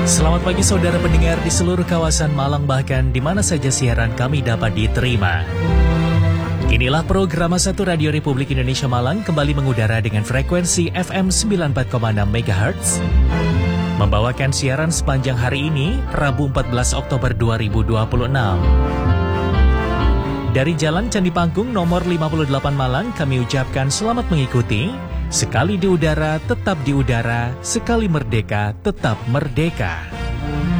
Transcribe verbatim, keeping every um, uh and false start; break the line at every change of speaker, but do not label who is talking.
Selamat pagi saudara pendengar di seluruh kawasan Malang, bahkan di mana saja siaran kami dapat diterima. Inilah program satu Radio Republik Indonesia Malang kembali mengudara dengan frekuensi F M sembilan puluh empat koma enam megahertz. Membawakan siaran sepanjang hari ini, Rabu empat belas Oktober dua ribu dua puluh enam. Dari Jalan Candi Pangkung nomor lima puluh delapan Malang, kami ucapkan selamat mengikuti. Sekali di udara, tetap di udara. Sekali merdeka, tetap merdeka.